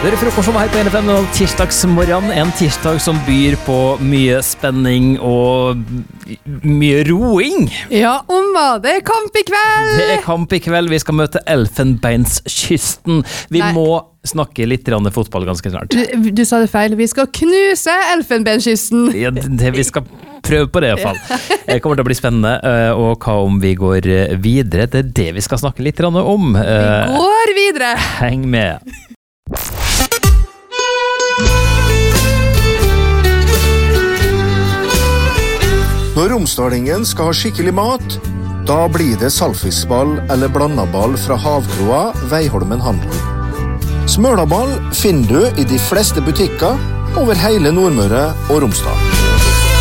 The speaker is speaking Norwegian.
Dere frokost som her på NFM og tirsdagsmorgen, en tirsdag som byr på mye spenning og mye roing. Ja, Omma, det kamp i kveld! Det kamp i kveld, vi skal møte Elfenbenskysten. Vi må snakke litt fotball ganske snart. Du sa det feil, vi skal knuse Elfenbenskysten. Ja, vi skal prøve på det i hvert fall. Det kommer til å bli spennende, og hva om vi går videre? Det det vi skal snakke litt om. Vi går videre! Heng med! Når romsdalingen skal ha skikkelig mat, da blir det saltfiskball eller blandaball fra Havkroa, Veiholmen Handel. Smølaball finner du i de fleste butikker over hele Nordmøre og Romsdal.